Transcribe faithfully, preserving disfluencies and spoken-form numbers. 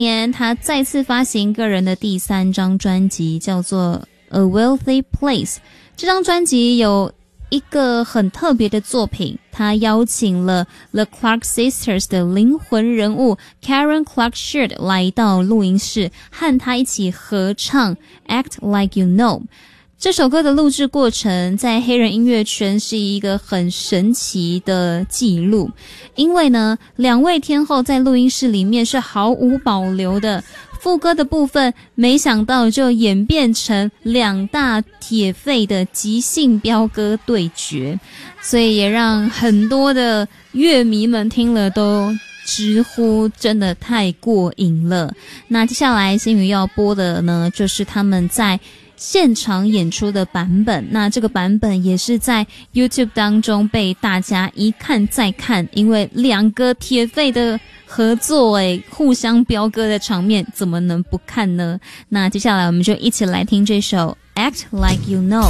年他再次发行个人的第三张专辑，叫做 A Wealthy Place。 这张专辑有一个很特别的作品，他邀请了 The Clark Sisters 的灵魂人物 Karen Clark Sheard 来到录音室，和他一起合唱 Act Like You Know。这首歌的录制过程在黑人音乐圈是一个很神奇的记录，因为呢，两位天后在录音室里面是毫无保留的，副歌的部分没想到就演变成两大铁肺的即兴飙歌对决，所以也让很多的乐迷们听了都直呼真的太过瘾了。那接下来新宇要播的呢，就是他们在现场演出的版本，那这个版本也是在 YouTube 当中被大家一看再看，因为两个铁肺的合作诶，互相飙歌的场面怎么能不看呢？那接下来我们就一起来听这首 Act Like You Know。